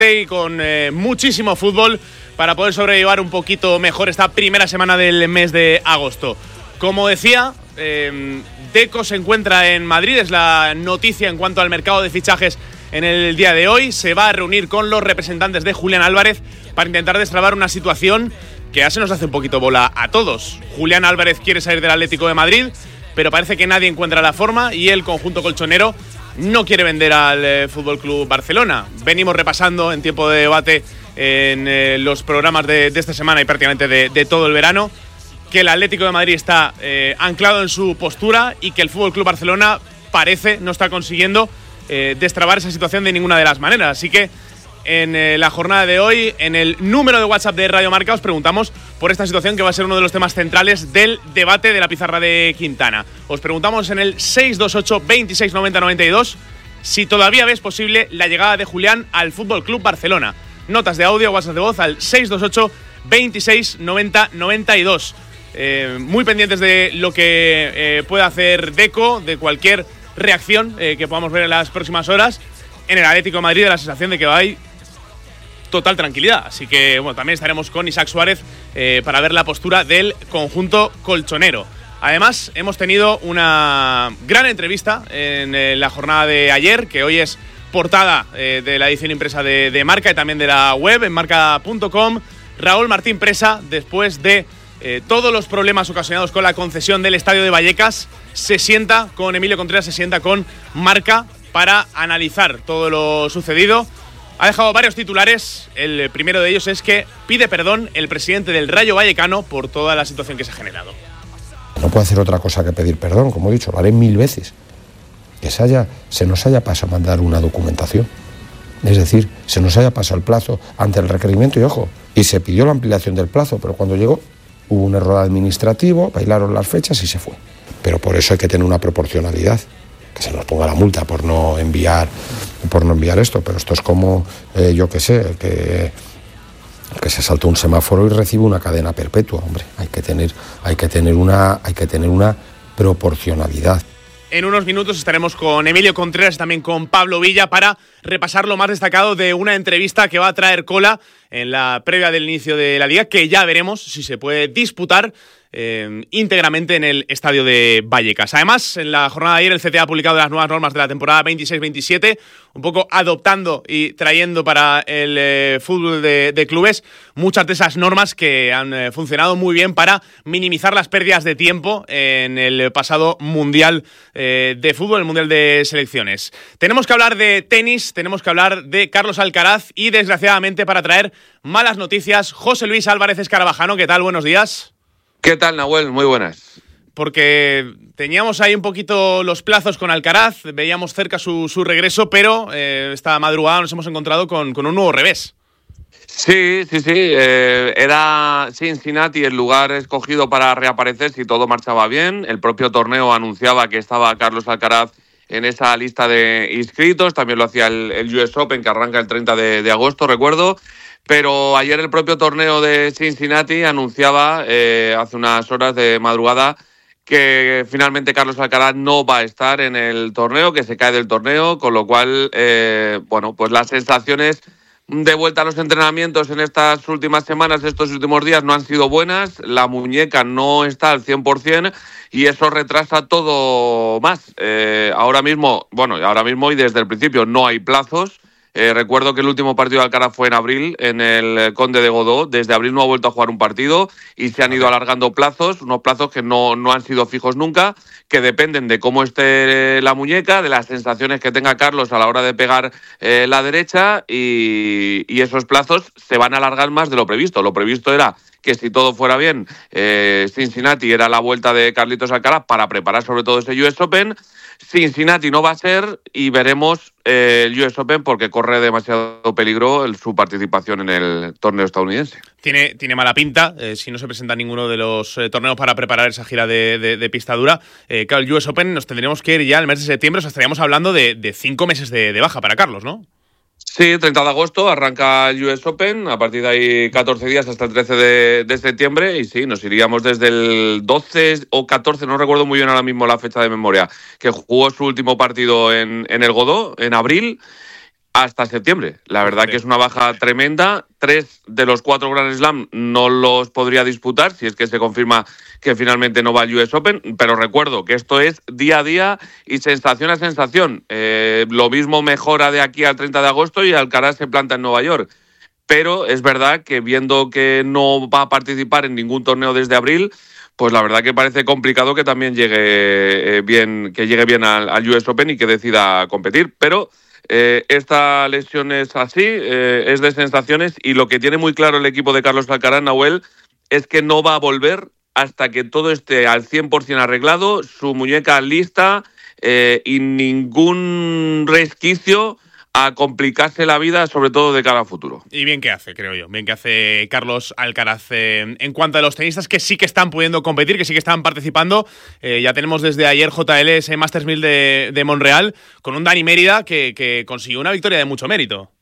y con muchísimo fútbol para poder sobrellevar un poquito mejor esta primera semana del mes de agosto. Como decía, Deco se encuentra en Madrid, es la noticia en cuanto al mercado de fichajes en el día de hoy. Se va a reunir con los representantes de Julián Álvarez para intentar destrabar una situación que ya se nos hace un poquito bola a todos. Julián Álvarez quiere salir del Atlético de Madrid, pero parece que nadie encuentra la forma y el conjunto colchonero no quiere vender al FC Barcelona. Venimos repasando en tiempo de debate en los programas de esta semana y prácticamente de todo el verano que el Atlético de Madrid está anclado en su postura y que el FC Barcelona parece no está consiguiendo destrabar esa situación de ninguna de las maneras. Así que en la jornada de hoy, en el número de WhatsApp de Radio Marca, os preguntamos por esta situación que va a ser uno de los temas centrales del debate de la pizarra de Quintana. Os preguntamos en el 628 26 90 92 si todavía ves posible la llegada de Julián al FC Barcelona. Notas de audio, WhatsApp de voz al 628 26 90 92. Muy pendientes de lo que pueda hacer Deco, de cualquier reacción que podamos ver en las próximas horas. En el Atlético de Madrid da la sensación de que hay total tranquilidad. Así que bueno, también estaremos con Isaac Suárez para ver la postura del conjunto colchonero. Además, hemos tenido una gran entrevista en la jornada de ayer, que hoy es portada de la edición impresa de Marca y también de la web en marca.com. Raúl Martín Presa, después de todos los problemas ocasionados con la concesión del estadio de Vallecas, se sienta con Emilio Contreras, se sienta con Marca para analizar todo lo sucedido. Ha dejado varios titulares. El primero de ellos es que pide perdón el presidente del Rayo Vallecano por toda la situación que se ha generado. No puedo hacer otra cosa que pedir perdón, como he dicho, lo haré 1000 veces. Que se nos haya pasado mandar una documentación. Es decir, se nos haya pasado el plazo ante el requerimiento y ojo, y se pidió la ampliación del plazo, pero cuando llegó hubo un error administrativo, bailaron las fechas y se fue. Pero por eso hay que tener una proporcionalidad. Que se nos ponga la multa por no enviar esto, pero esto es como, yo qué sé, que se saltó un semáforo y recibe una cadena perpetua, hombre. Hay que tener una proporcionalidad. En unos minutos estaremos con Emilio Contreras y también con Pablo Villa para repasar lo más destacado de una entrevista que va a traer cola en la previa del inicio de la Liga, que ya veremos si se puede disputar íntegramente en el estadio de Vallecas. Además, en la jornada de ayer el CTA ha publicado las nuevas normas de la temporada 26-27, un poco adoptando y trayendo para el fútbol de clubes muchas de esas normas que han funcionado muy bien para minimizar las pérdidas de tiempo en el pasado Mundial de Fútbol, el Mundial de Selecciones. Tenemos que hablar de tenis, tenemos que hablar de Carlos Alcaraz y, desgraciadamente, para traer malas noticias, José Luis Álvarez Escarabajano. ¿Qué tal? Buenos días. ¿Qué tal, Nahuel? Muy buenas. Porque teníamos ahí un poquito los plazos con Alcaraz, veíamos cerca su regreso, pero esta madrugada nos hemos encontrado con un nuevo revés. Sí. Era Cincinnati el lugar escogido para reaparecer si todo marchaba bien. El propio torneo anunciaba que estaba Carlos Alcaraz en esa lista de inscritos. También lo hacía el US Open, que arranca el 30 de agosto, recuerdo. Pero ayer el propio torneo de Cincinnati anunciaba, hace unas horas de madrugada, que finalmente Carlos Alcaraz no va a estar en el torneo, que se cae del torneo, con lo cual, pues las sensaciones de vuelta a los entrenamientos en estas últimas semanas, estos últimos días, no han sido buenas. La muñeca no está al 100% y eso retrasa todo más. Ahora mismo y desde el principio no hay plazos. Recuerdo que el último partido de Alcaraz fue en abril, en el Conde de Godó. Desde abril no ha vuelto a jugar un partido y se han ido alargando plazos, unos plazos que no han sido fijos nunca, que dependen de cómo esté la muñeca, de las sensaciones que tenga Carlos a la hora de pegar la derecha, y esos plazos se van a alargar más de lo previsto. Lo previsto era que, si todo fuera bien, Cincinnati era la vuelta de Carlitos Alcaraz para preparar sobre todo ese US Open. Cincinnati no va a ser y veremos el US Open porque corre demasiado peligro su participación en el torneo estadounidense. Tiene mala pinta si no se presenta ninguno de los torneos para preparar esa gira de pista dura. Claro, el US Open nos tendremos que ir ya el mes de septiembre, o sea, estaríamos hablando de 5 meses de baja para Carlos, ¿no? Sí, 30 de agosto arranca el US Open, a partir de ahí 14 días hasta el 13 de septiembre, y sí, nos iríamos desde el 12 o 14, no recuerdo muy bien ahora mismo la fecha de memoria, que jugó su último partido en el Godó, en abril, hasta septiembre. La verdad que es una baja tremenda. 3 de los 4 Grand Slam no los podría disputar si es que se confirma que finalmente no va al US Open, pero recuerdo que esto es día a día y sensación a sensación. Lo mismo mejora de aquí al 30 de agosto y Alcaraz se planta en Nueva York. Pero es verdad que viendo que no va a participar en ningún torneo desde abril, pues la verdad que parece complicado que también llegue bien al US Open y que decida competir. Pero esta lesión es así, es de sensaciones, y lo que tiene muy claro el equipo de Carlos Alcaraz, Nahuel, es que no va a volver hasta que todo esté al 100% arreglado, su muñeca lista y ningún resquicio a complicarse la vida, sobre todo de cara a futuro. Y bien que hace, creo yo. Bien que hace Carlos Alcaraz. En cuanto a los tenistas que sí que están pudiendo competir, que sí que están participando, ya tenemos desde ayer JL ese Masters 1000 de Montreal, con un Dani Mérida que consiguió una victoria de mucho mérito.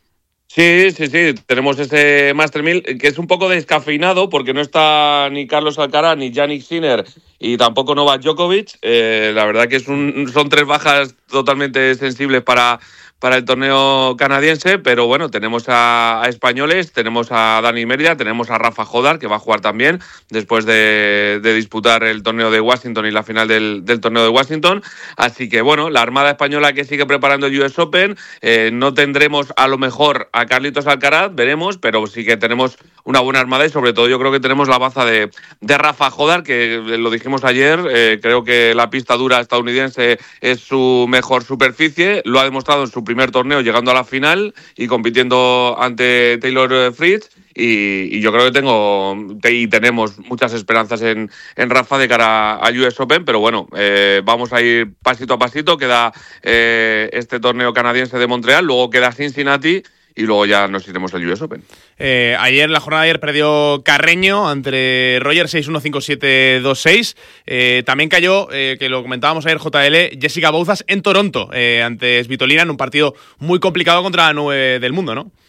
Sí. Tenemos ese Masters 1000 que es un poco descafeinado porque no está ni Carlos Alcaraz, ni Jannik Sinner y tampoco Novak Djokovic. La verdad que son 3 bajas totalmente sensibles para el torneo canadiense, pero bueno, tenemos a españoles, tenemos a Dani Mérida, tenemos a Rafa Jodar, que va a jugar también después de disputar el torneo de Washington y la final del torneo de Washington. Así que bueno, la Armada Española que sigue preparando el US Open. No tendremos a lo mejor a Carlitos Alcaraz, veremos, pero sí que tenemos una buena armada y sobre todo yo creo que tenemos la baza de Rafa Jodar, que lo dijimos ayer, creo que la pista dura estadounidense es su mejor superficie, lo ha demostrado en su primer torneo llegando a la final y compitiendo ante Taylor Fritz, y yo creo que tenemos muchas esperanzas en Rafa de cara al US Open, pero bueno, vamos a ir pasito a pasito. Queda este torneo canadiense de Montreal, luego queda Cincinnati y luego ya nos iremos al US Open. En la jornada de ayer perdió Carreño ante Roger 6-1, 5-7, 2-6. También cayó, que lo comentábamos ayer, JL, Jessica Bouzas en Toronto ante Svitolina en un partido muy complicado contra la 9 del mundo, ¿no?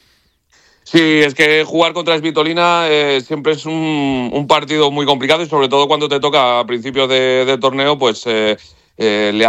Sí, es que jugar contra Svitolina siempre es un partido muy complicado y sobre todo cuando te toca a principios de torneo, pues le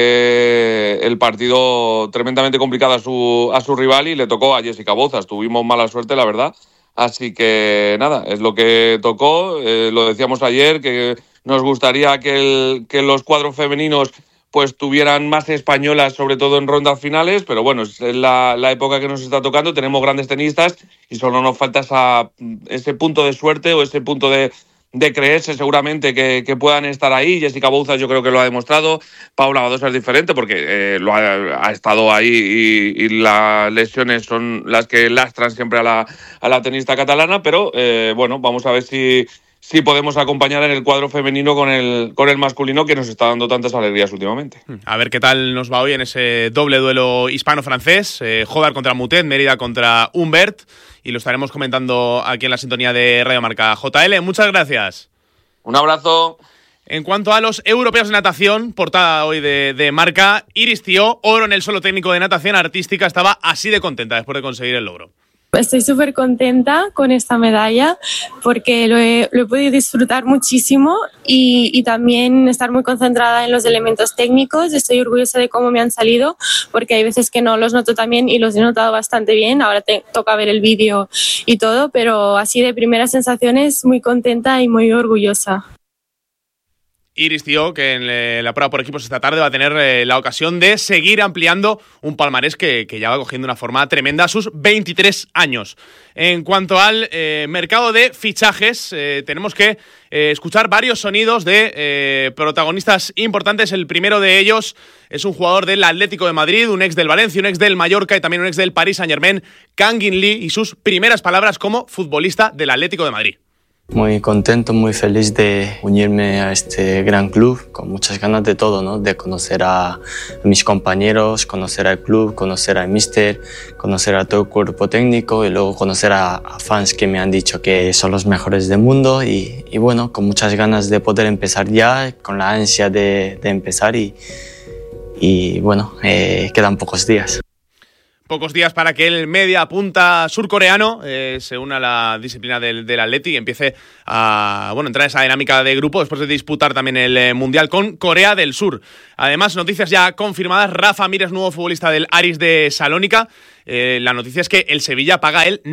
hace el partido tremendamente complicado a su rival y le tocó a Jessica Bouzas. Tuvimos mala suerte, la verdad. Así que nada, es lo que tocó. Lo decíamos ayer, que nos gustaría que los cuadros femeninos pues tuvieran más españolas, sobre todo en rondas finales, pero bueno, es la época que nos está tocando, tenemos grandes tenistas y solo nos falta ese punto de suerte o ese punto de creerse seguramente que puedan estar ahí. Jessica Bouzas yo creo que lo ha demostrado. Paula Badosa es diferente porque lo ha estado ahí y las lesiones son las que lastran siempre a la tenista catalana, pero bueno, vamos a ver si podemos acompañar en el cuadro femenino con el masculino, que nos está dando tantas alegrías últimamente. A ver qué tal nos va hoy en ese doble duelo hispano-francés. Jodar contra Mutet, Mérida contra Humbert. Y lo estaremos comentando aquí en la sintonía de Radio Marca. JL, muchas gracias. Un abrazo. En cuanto a los europeos de natación, portada hoy de Marca, Iris Thiault, oro en el solo técnico de natación artística, estaba así de contenta después de conseguir el logro. Estoy súper contenta con esta medalla porque lo he podido disfrutar muchísimo y también estar muy concentrada en los elementos técnicos. Estoy orgullosa de cómo me han salido porque hay veces que no los noto tan bien y los he notado bastante bien. Ahora toca ver el vídeo y todo, pero así de primeras sensaciones muy contenta y muy orgullosa. Iris Thiault, que en la prueba por equipos esta tarde va a tener la ocasión de seguir ampliando un palmarés que ya va cogiendo una forma tremenda a sus 23 años. En cuanto al mercado de fichajes, tenemos que escuchar varios sonidos de protagonistas importantes. El primero de ellos es un jugador del Atlético de Madrid, un ex del Valencia, un ex del Mallorca y también un ex del Paris Saint-Germain, Kang In Lee, y sus primeras palabras como futbolista del Atlético de Madrid. Muy contento, muy feliz de unirme a este gran club, con muchas ganas de todo, ¿no? De conocer a mis compañeros, conocer al club, conocer al míster, conocer a todo el cuerpo técnico y luego conocer a fans que me han dicho que son los mejores del mundo y bueno, con muchas ganas de poder empezar ya, con la ansia de empezar y bueno, quedan pocos días. pocos días para que el media punta surcoreano se una a la disciplina del Atleti y empiece a entrar en esa dinámica de grupo después de disputar también el Mundial con Corea del Sur. Además, noticias ya confirmadas, Rafa Mir es nuevo futbolista del Aris de Salónica. La noticia es que el Sevilla paga el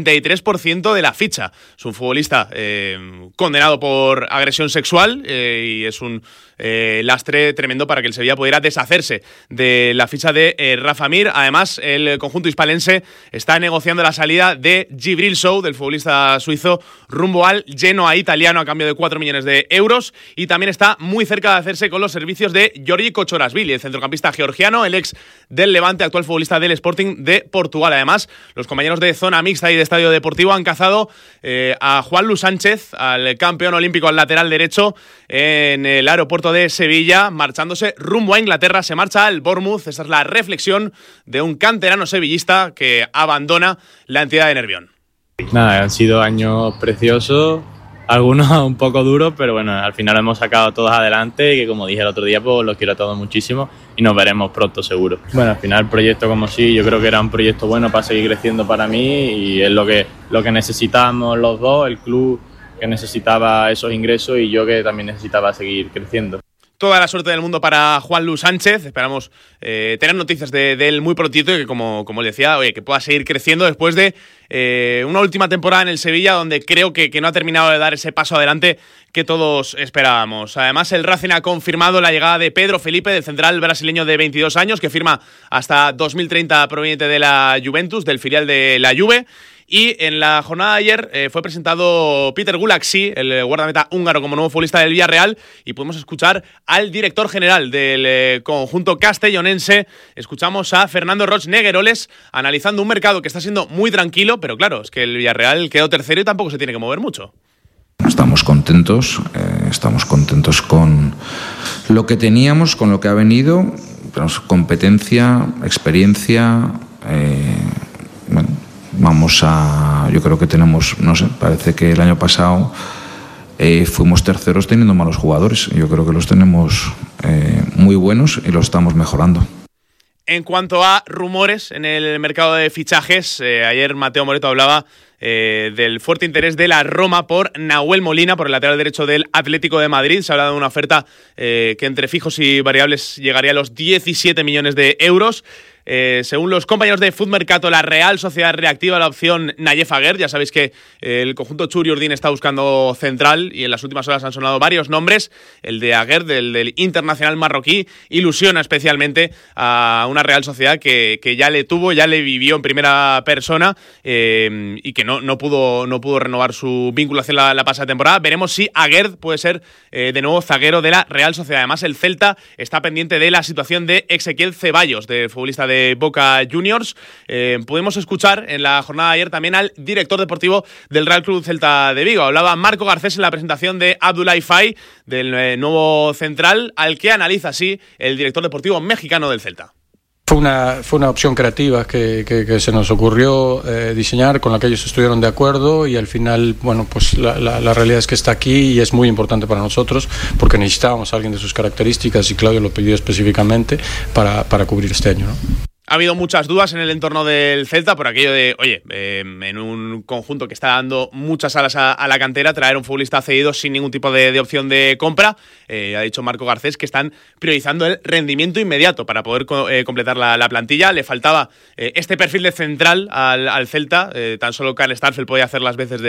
93% de la ficha. Es un futbolista condenado por agresión sexual y es un lastre tremendo para que el Sevilla pudiera deshacerse de la ficha de Rafa Mir. Además, el conjunto hispalense está negociando la salida de Djibril Sow, del futbolista suizo, rumbo al Genoa italiano a cambio de 4 millones de euros. Y también está muy cerca de hacerse con los servicios de Giorgi Kochorazvili, el centrocampista georgiano, el ex del Levante, actual futbolista del Sporting de Portugal. Además, los compañeros de zona mixta y de estadio deportivo han cazado a Juanlu Sánchez, al campeón olímpico al lateral derecho, en el aeropuerto de Sevilla, marchándose rumbo a Inglaterra. Se marcha al Bournemouth. Esa es la reflexión de un canterano sevillista que abandona la entidad de Nervión. Nada, han sido años preciosos, algunos un poco duros, pero bueno, al final lo hemos sacado todos adelante y que, como dije el otro día, pues los quiero a todos muchísimo y nos veremos pronto seguro. Bueno, al final el proyecto como sí, yo creo que era un proyecto bueno para seguir creciendo para mí y es lo que necesitábamos los dos, el club que necesitaba esos ingresos y yo que también necesitaba seguir creciendo. Toda la suerte del mundo para Juanlu Sánchez. Esperamos tener noticias de él muy prontito y que, como le decía, que pueda seguir creciendo después de una última temporada en el Sevilla donde creo que no ha terminado de dar ese paso adelante que todos esperábamos. Además, el Racing ha confirmado la llegada de Pedro Felipe, del central brasileño de 22 años, que firma hasta 2030 proveniente de la Juventus, del filial de la Juve. Y en la jornada de ayer fue presentado Peter Gulaxi, el guardameta húngaro, como nuevo futbolista del Villarreal, y pudimos escuchar al director general del conjunto castellonense. Escuchamos a Fernando Roch Negueroles analizando un mercado que está siendo muy tranquilo, pero claro, es que el Villarreal quedó tercero y tampoco se tiene que mover mucho. Estamos contentos con lo que teníamos, con lo que ha venido, competencia, experiencia, yo creo que tenemos, parece que el año pasado fuimos terceros teniendo malos jugadores. Yo creo que los tenemos muy buenos y los estamos mejorando. En cuanto a rumores en el mercado de fichajes, ayer Mateo Moreto hablaba del fuerte interés de la Roma por Nahuel Molina, por el lateral derecho del Atlético de Madrid. Se ha hablado de una oferta que entre fijos y variables llegaría a los 17 millones de euros. Según los compañeros de Footmercato, la Real Sociedad reactiva la opción Nayef Aguerd. Ya sabéis que el conjunto Churi Urdin está buscando central y en las últimas horas han sonado varios nombres. El de Aguerd, del internacional marroquí, ilusiona especialmente a una Real Sociedad que ya le vivió en primera persona y que no pudo renovar su vinculación la pasada temporada. Veremos si Aguerd puede ser de nuevo zaguero de la Real Sociedad. Además, el Celta está pendiente de la situación de Ezequiel Ceballos, de futbolista de Boca Juniors. Pudimos escuchar en la jornada de ayer también al director deportivo del Real Club Celta de Vigo. Hablaba Marco Garcés en la presentación de Abdoulaye Faye, del nuevo central, al que analiza así el director deportivo mexicano del Celta. Fue una opción creativa que se nos ocurrió diseñar, con la que ellos estuvieron de acuerdo y al final, pues la realidad es que está aquí y es muy importante para nosotros porque necesitábamos a alguien de sus características y Claudio lo pidió específicamente para cubrir este año, ¿no? Ha habido muchas dudas en el entorno del Celta por aquello de, en un conjunto que está dando muchas alas a la cantera, traer un futbolista cedido sin ningún tipo de opción de compra. Ha dicho Marco Garcés que están priorizando el rendimiento inmediato para poder completar la plantilla. Le faltaba este perfil de central al Celta. Tan solo Karl Starfel podía hacer las veces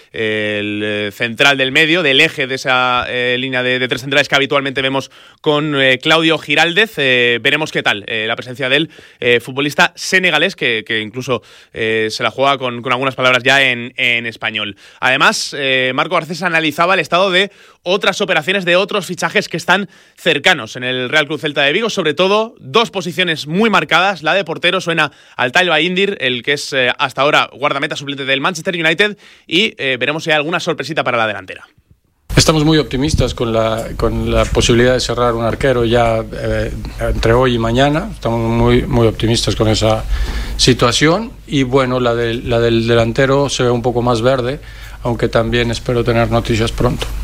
de central del medio, del eje de esa línea de tres centrales que habitualmente vemos con Claudio Giraldez. Veremos qué tal la presencia de él. Futbolista senegalés que incluso se la juega con algunas palabras ya en español. Además, Marco Garcés analizaba el estado de otras operaciones, de otros fichajes que están cercanos en el Real Club Celta de Vigo, sobre todo dos posiciones muy marcadas. La de portero suena al Tayba Indir, el que es hasta ahora guardameta suplente del Manchester United, y veremos si hay alguna sorpresita para la delantera. Estamos muy optimistas con la posibilidad de cerrar un arquero ya entre hoy y mañana. Estamos muy optimistas con esa situación y la del delantero se ve un poco más verde, aunque también espero tener noticias pronto.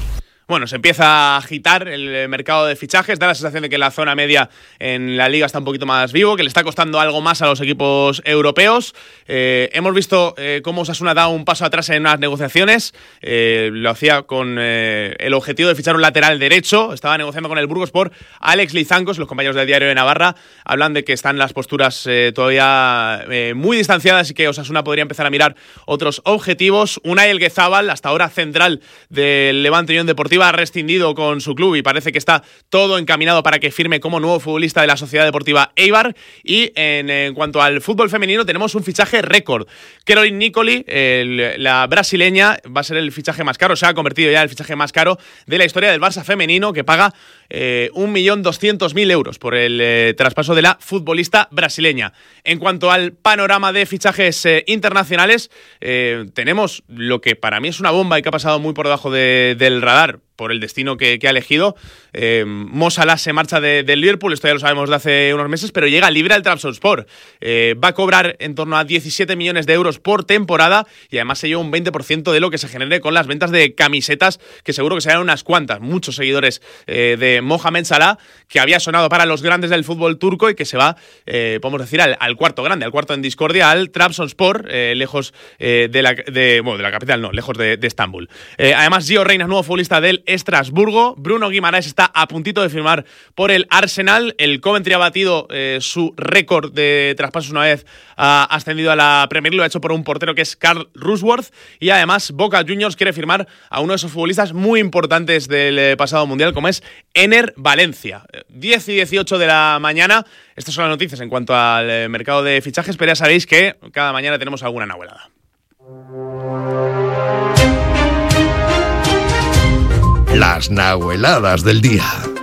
Bueno, se empieza a agitar el mercado de fichajes, da la sensación de que la zona media en la Liga está un poquito más vivo, que le está costando algo más a los equipos europeos. Hemos visto cómo Osasuna da un paso atrás en unas negociaciones, lo hacía con el objetivo de fichar un lateral derecho, estaba negociando con el Burgos por Alex Lizancos. Los compañeros del Diario de Navarra hablan de que están las posturas todavía muy distanciadas y que Osasuna podría empezar a mirar otros objetivos. Unai Elguezábal, hasta ahora central del Levante Unión Deportiva, ha rescindido con su club y parece que está todo encaminado para que firme como nuevo futbolista de la Sociedad Deportiva Eibar. Y en cuanto al fútbol femenino, tenemos un fichaje récord. Caroline Nicoli, la brasileña, va a ser el fichaje más caro, se ha convertido ya en el fichaje más caro de la historia del Barça femenino, que paga 1.200.000 euros por el traspaso de la futbolista brasileña. En cuanto al panorama de fichajes internacionales, tenemos lo que para mí es una bomba y que ha pasado muy por debajo del radar por el destino que ha elegido. Mo Salah se marcha del Liverpool, esto ya lo sabemos de hace unos meses, pero llega libre al Trabzonspor. Va a cobrar en torno a 17 millones de euros por temporada y además se lleva un 20% de lo que se genere con las ventas de camisetas, que seguro que serán unas cuantas. Muchos seguidores de Mohamed Salah, que había sonado para los grandes del fútbol turco y que se va, podemos decir, al cuarto grande, al cuarto en discordia, al Trabzonspor, lejos de la capital, no, lejos de Estambul. Además, Gio Reyna, nuevo futbolista del Estrasburgo. Bruno Guimaraes está a puntito de firmar por el Arsenal. El Coventry ha batido su récord de traspasos una vez ha ascendido a la Premier League. Lo ha hecho por un portero que es Carl Rushworth. Y además Boca Juniors quiere firmar a uno de esos futbolistas muy importantes del pasado mundial, como es Ener Valencia. 10 y 18 de la mañana. Estas son las noticias en cuanto al mercado de fichajes, pero ya sabéis que cada mañana tenemos alguna nahuelada. Las nahueladas del día.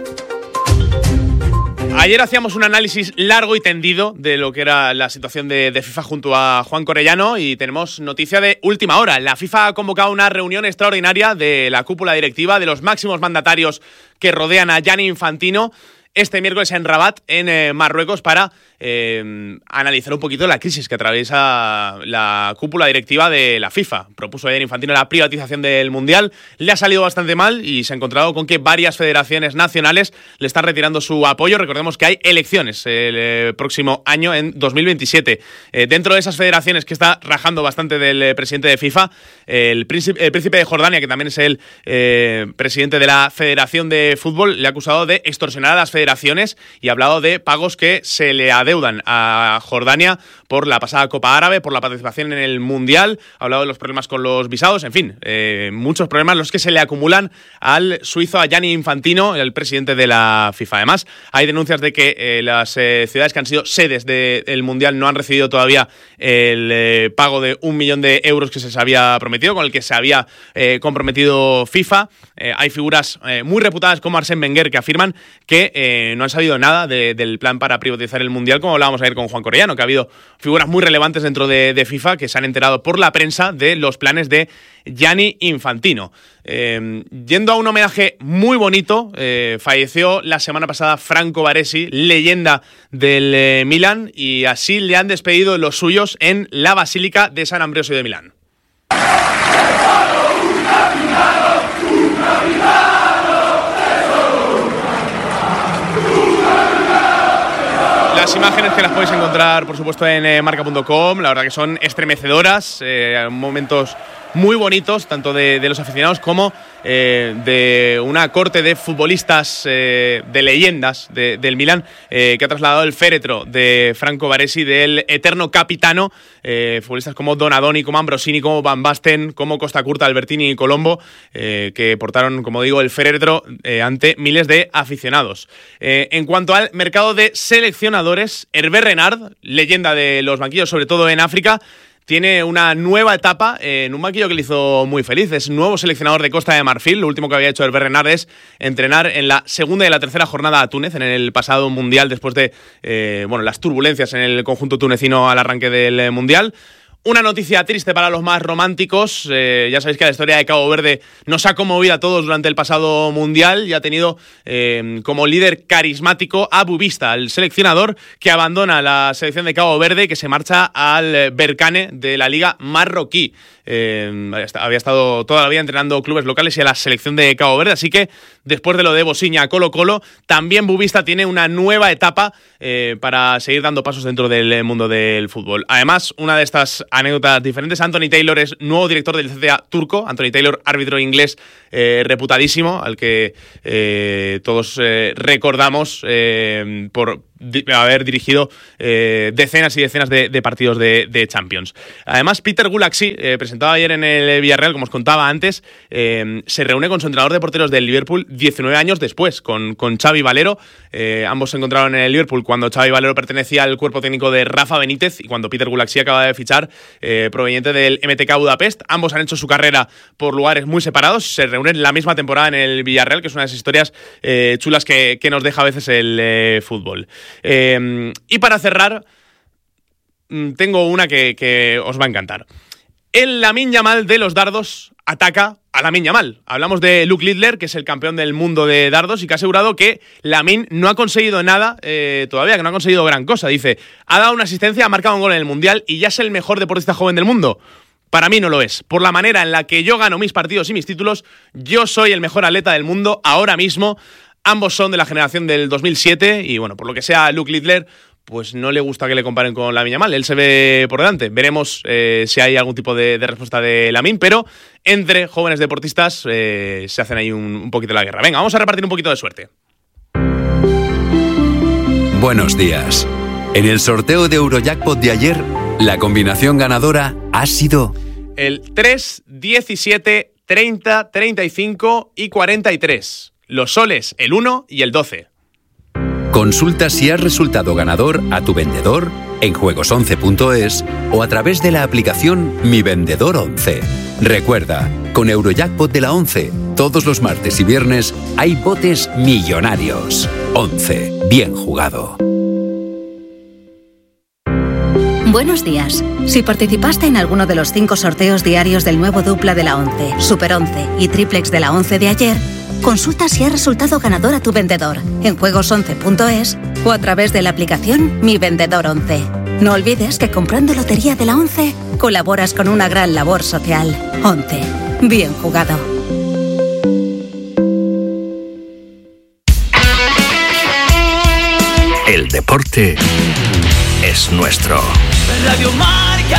Ayer hacíamos un análisis largo y tendido de lo que era la situación de FIFA junto a Juan Corellano y tenemos noticia de última hora. La FIFA ha convocado una reunión extraordinaria de la cúpula directiva, de los máximos mandatarios que rodean a Gianni Infantino, este miércoles en Rabat, en Marruecos, para analizar un poquito la crisis que atraviesa la cúpula directiva de la FIFA. Propuso ayer Infantino la privatización del Mundial, le ha salido bastante mal y se ha encontrado con que varias federaciones nacionales le están retirando su apoyo. Recordemos que hay elecciones el próximo año, en 2027. Dentro de esas federaciones que está rajando bastante del presidente de FIFA, el príncipe de Jordania, que también es el presidente de la Federación de Fútbol, le ha acusado de extorsionar a las federaciones y ha hablado de pagos que se le adeudan a Jordania por la pasada Copa Árabe, por la participación en el Mundial. Ha hablado de los problemas con los visados, en fin, muchos problemas los que se le acumulan al suizo, a Gianni Infantino, el presidente de la FIFA. Además, hay denuncias de que las ciudades que han sido sedes del Mundial no han recibido todavía el pago de 1 millón de euros que se les había prometido, con el que se había comprometido FIFA. Hay figuras muy reputadas como Arsène Wenger que afirman que no han sabido nada del plan para privatizar el Mundial, como hablábamos ayer con Juan Corellano, que ha habido figuras muy relevantes dentro de FIFA que se han enterado por la prensa de los planes de Gianni Infantino. Yendo a un homenaje muy bonito, falleció la semana pasada Franco Baresi, leyenda del Milan, y así le han despedido los suyos en la Basílica de San Ambrosio de Milán. Las imágenes que las podéis encontrar, por supuesto, en marca.com, la verdad que son estremecedoras, momentos muy bonitos, tanto de los aficionados como de una corte de futbolistas, de leyendas del Milan, que ha trasladado el féretro de Franco Baresi, del eterno capitano, futbolistas como Donadoni, como Ambrosini, como Van Basten, como Costa Curta, Albertini y Colombo, que portaron, como digo, el féretro ante miles de aficionados. En cuanto al mercado de seleccionadores, Hervé Renard, leyenda de los banquillos, sobre todo en África, tiene una nueva etapa en un banquillo que le hizo muy feliz. Es nuevo seleccionador de Costa de Marfil. Lo último que había hecho Hervé Renard es entrenar en la segunda y la tercera jornada a Túnez en el pasado Mundial, después de las turbulencias en el conjunto tunecino al arranque del Mundial. Una noticia triste para los más románticos. Ya sabéis que la historia de Cabo Verde nos ha conmovido a todos durante el pasado Mundial y ha tenido como líder carismático a Bubista, el seleccionador que abandona la selección de Cabo Verde y que se marcha al Berkane de la Liga Marroquí. Había estado toda la vida entrenando clubes locales y a la selección de Cabo Verde, así que después de lo de Bosiña a Colo-Colo, también Bubista tiene una nueva etapa para seguir dando pasos dentro del mundo del fútbol. Además, una de estas anécdotas diferentes, Anthony Taylor es nuevo director del CTA turco. Anthony Taylor, árbitro inglés reputadísimo, al que todos recordamos por haber dirigido decenas y decenas de partidos de Champions. Además, Peter Gulaxi, presentado ayer en el Villarreal, como os contaba antes, se reúne con su entrenador de porteros del Liverpool 19 años después, con Xavi Valero. Ambos se encontraron en el Liverpool cuando Xavi Valero pertenecía al cuerpo técnico de Rafa Benítez y cuando Peter Gulaxi acaba de fichar proveniente del MTK Budapest. Ambos han hecho su carrera por lugares muy separados, se reúnen la misma temporada en el Villarreal, que es una de esas historias chulas que nos deja a veces el fútbol. Y para cerrar, tengo una que os va a encantar. El Lamine Yamal de los dardos ataca a Lamine Yamal. Hablamos de Luke Littler, que es el campeón del mundo de dardos y que ha asegurado que Lamine no ha conseguido nada todavía, que no ha conseguido gran cosa. Dice, ha dado una asistencia, ha marcado un gol en el Mundial y ya es el mejor deportista joven del mundo. Para mí no lo es. Por la manera en la que yo gano mis partidos y mis títulos, yo soy el mejor atleta del mundo ahora mismo. Ambos son de la generación del 2007 y, bueno, por lo que sea, Luke Littler pues no le gusta que le comparen con Lamine Yamal. Él se ve por delante. Veremos si hay algún tipo de respuesta de Lamine, pero entre jóvenes deportistas se hacen ahí un poquito la guerra. Venga, vamos a repartir un poquito de suerte. Buenos días. En el sorteo de Eurojackpot de ayer, la combinación ganadora ha sido el 3, 17, 30, 35 y 43. Los soles, el 1 y el 12. Consulta si has resultado ganador a tu vendedor en juegos11.es o a través de la aplicación Mi Vendedor 11. Recuerda, con Eurojackpot de la 11, todos los martes y viernes hay botes millonarios. 11. Bien jugado. Buenos días. Si participaste en alguno de los 5 sorteos diarios del nuevo dupla de la 11, Super 11 y triplex de la 11 de ayer, consulta si has resultado ganador a tu vendedor en juegos11.es o a través de la aplicación Mi Vendedor 11. No olvides que comprando lotería de la 11 colaboras con una gran labor social. 11. Bien jugado. El deporte es nuestro. Radio Marca.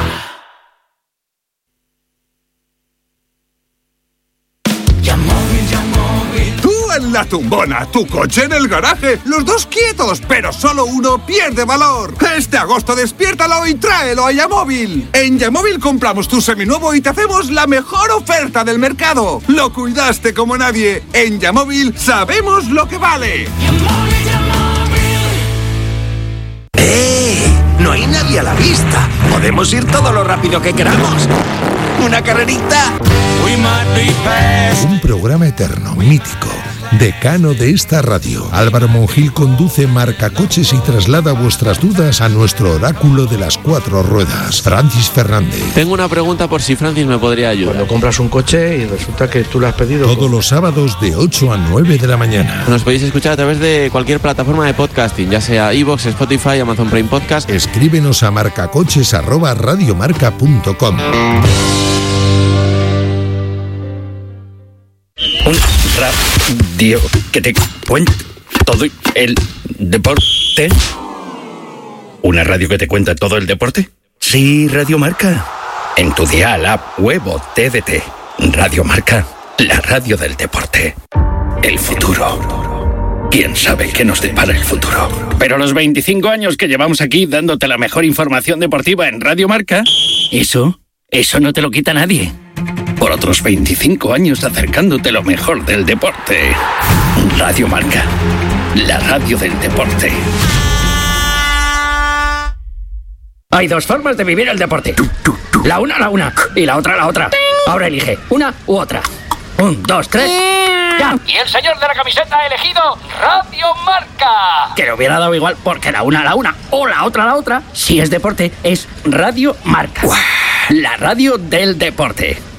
Tú en la tumbona, tu coche en el garaje, los dos quietos, pero solo uno pierde valor. Este agosto despiértalo y tráelo a Yamóvil. En Yamóvil compramos tu seminuevo y te hacemos la mejor oferta del mercado. Lo cuidaste como nadie. En Yamóvil sabemos lo que vale. No hay nadie a la vista. Podemos ir todo lo rápido que queramos. ¿Una carrerita? Un programa eterno, mítico, decano de esta radio. Álvaro Monjil conduce Marcacoches y traslada vuestras dudas a nuestro oráculo de las 4 ruedas, Francis Fernández. Tengo una pregunta por si Francis me podría ayudar. Cuando compras un coche y resulta que tú lo has pedido. Todos los sábados de 8 a 9 de la mañana. Nos podéis escuchar a través de cualquier plataforma de podcasting, ya sea iVoox, Spotify, Amazon Prime Podcast. Escríbenos a marcacoches@radiomarca.com. Un radio que te cuenta todo el deporte. ¿Una radio que te cuenta todo el deporte? Sí, Radio Marca. En tu dial, app, web o TDT. Radio Marca, la radio del deporte. El futuro. ¿Quién sabe qué nos depara el futuro? Pero los 25 años que llevamos aquí dándote la mejor información deportiva en Radio Marca, eso no te lo quita nadie. Por otros 25 años acercándote lo mejor del deporte. Radio Marca, la radio del deporte. Hay 2 formas de vivir el deporte. La una y la otra. Ahora elige una u otra. 1, 2, 3. Y el señor de la camiseta ha elegido Radio Marca. Que le hubiera dado igual porque la una o la otra. Si es deporte, es Radio Marca. La radio del deporte.